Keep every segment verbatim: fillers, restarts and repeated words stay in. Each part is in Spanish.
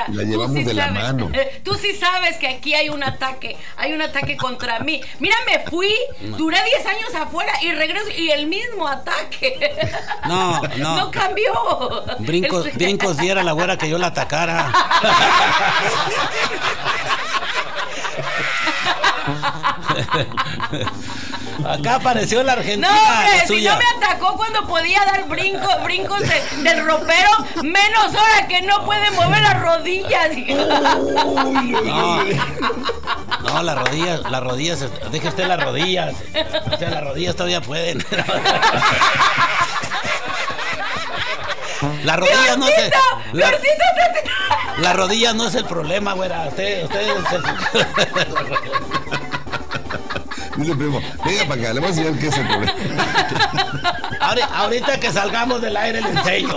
La llevamos sí de sabes, la mano. Tú sí sabes que aquí hay un ataque, hay un ataque contra mí. Mira, me fui, duré diez años afuera y regreso y el mismo ataque. No, no. No cambió. Brincos, El- brincos diera la güera que yo la atacara. Acá apareció la Argentina. No, hombre, si suya. no me atacó cuando podía dar brincos, brincos de- del ropero, menos ahora que no puede mover las rodillas. No, no, las rodillas, las rodillas, deje usted las rodillas. O sea, las rodillas todavía pueden. Las rodillas no se. Diosito, la- Diosito, te- te- Las rodillas no es el problema, güera. Usted, usted. Dile, primo, venga para acá, le voy a enseñar qué es el problema. Ahori- Ahorita que salgamos del aire le enseño.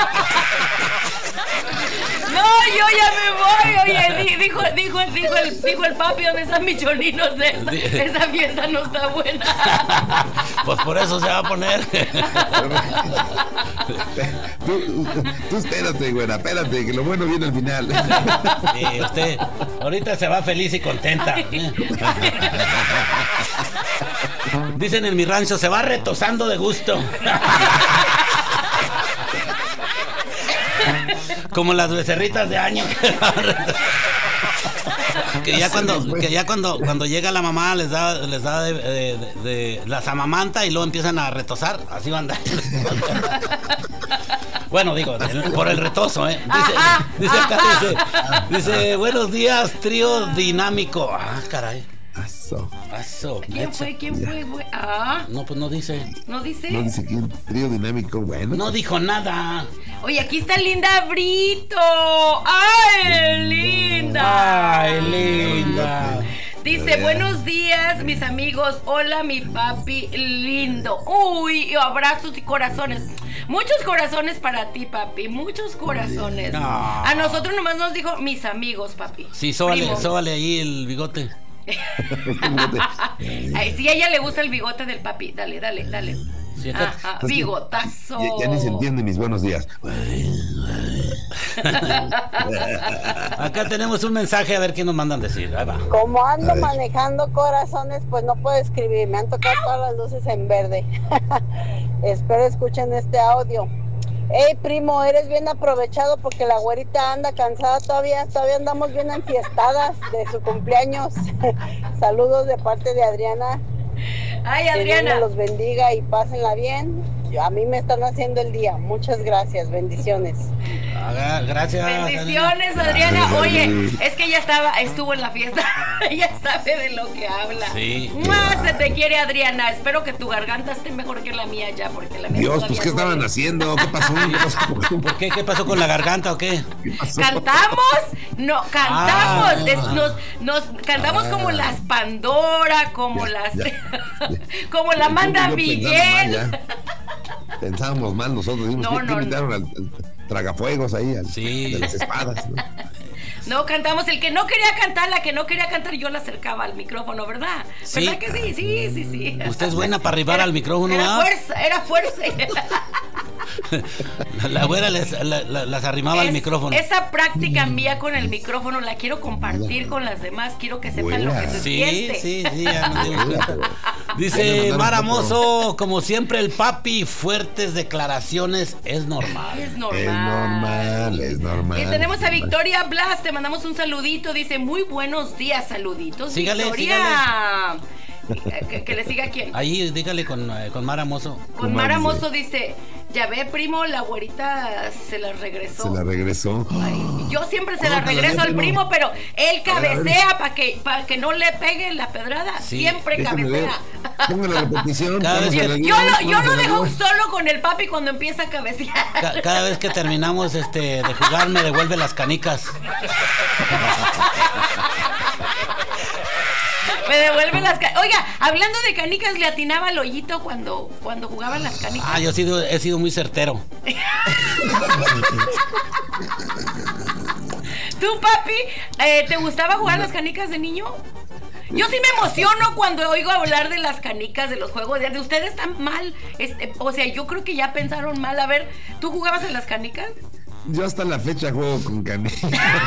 No, yo ya me voy. Oye, di- dijo, dijo, dijo, el, dijo el papi, ¿dónde están mis cholinos? Esa, esa fiesta no está buena. Pues por eso se va a poner. Tú, tú espérate, güera, espérate, que lo bueno viene al final. Sí, usted ahorita se va feliz y contenta. Dicen en mi rancho, se va retosando de gusto. Como las becerritas de año. Que ya cuando, que ya cuando, cuando llega la mamá les da, les da de, de- de- de- las amamanta y luego empiezan a retosar, así van a andar. Bueno, digo, por el retozo, ¿eh? Dice, Ajá, dice acá, ajá. dice, dice, buenos días, trío dinámico. Ah, caray. Eso. Eso, ¿Quién mecha. fue? ¿Quién fue? güey? Ah, No, pues no dice. ¿no dice? No dice quién, trío dinámico, bueno. No dijo nada. Oye, aquí está Linda Brito. ¡Ay, linda! Ay, linda. Dice, buenos días, mis amigos. Hola, mi papi lindo. Uy, abrazos y corazones. Muchos corazones para ti, papi. Muchos corazones. No. A nosotros nomás nos dijo mis amigos, papi. Sí, sóbale, Primo. sóbale ahí el bigote. Ay, si a ella le gusta el bigote del papi. Dale, dale, dale. Sí, acá- Ajá, Pues que bigotazo. Ya, ya ni se entiende mis buenos días. Acá tenemos un mensaje, a ver qué nos mandan decir. Ahí va. Como A ando ver. manejando corazones, pues no puedo escribir. Me han tocado todas las luces en verde. Espero escuchen este audio. Hey, primo, eres bien aprovechado porque la güerita anda cansada todavía. Todavía andamos bien enfiestadas de su cumpleaños. Saludos de parte de Adriana. Ay, Que Dios Adriana. me los bendiga y pásenla bien. Yo- A mí me están haciendo el día. Muchas gracias. Bendiciones. Haga- Gracias. Bendiciones, Adriana. Oye, es que ella estaba, estuvo en la fiesta. Ella sabe de lo que habla. Sí. ¡Mua! Se te quiere, Adriana. Espero que tu garganta esté mejor que la mía ya, porque la mía Dios, todavía pues ¿qué estaban duele. haciendo? ¿Qué pasó? ¿Qué pasó? ¿Por qué? ¿Qué pasó con la garganta o qué? ¿Qué pasó? Cantamos, no, cantamos, Ah. es- nos, nos cantamos Ah. como las Pandora, como Ya, las, ya, como la Amanda Yo pensando mal, Miguel. ya. Pensábamos mal nosotros, dijimos, No, ¿qué, no, qué invitaron al, al tragafuegos ahí, al, Sí. de las espadas? ¿no? No, cantamos, el que no quería cantar, la que no quería cantar, yo la acercaba al micrófono, ¿verdad? Sí. ¿Verdad que sí? Sí, sí, sí. Usted es buena para arribar Era- al micrófono, Era ¿verdad? fuerza, era fuerza. La, la güera les, la- la- las arrimaba al Es- micrófono. Esa práctica mía con el micrófono la quiero compartir con las demás, quiero que sepan lo que se Sí, siente. sí, sí, ya nos dimos cuenta. Ya me Dice mandaron Mara foto. Mozo, como siempre el papi, fuertes declaraciones, es normal. Es normal. Es normal, es normal. Y tenemos a Victoria Blas, te mandamos un saludito, dice muy buenos días, saluditos. Sígale, Victoria. ¿Que, que le siga a quién? Ahí dígale con, eh, con Mara Mozo. Con ¿Cómo Mara dice? Mozo dice, ya ve primo, la güerita se la regresó. Se la regresó. Ay, yo siempre se la ¿Cómo que la regreso al neta no? primo, pero él A ver, a ver. cabecea para que, para que no le pegue la pedrada. Sí. Siempre Déjame ver. cabecea. Ponga la repetición. Cada vez póngase que- la Yo guión, lo, yo póngase lo la dejo guión. solo con el papi cuando empieza a cabecear. Ca- cada vez que terminamos este, de jugar me devuelve las canicas. Me devuelve las canicas. Oiga, hablando de canicas, le atinaba al hoyito cuando, cuando jugaban las canicas. Ah, yo he sido, he sido muy certero. ¿Tú, papi, eh, te gustaba jugar las canicas de niño? Yo sí me emociono cuando oigo hablar de las canicas, de los juegos de, de ustedes están mal. Este, o sea, yo creo que ya pensaron mal. A ver, ¿tú jugabas en las canicas? Yo hasta la fecha juego con canicas.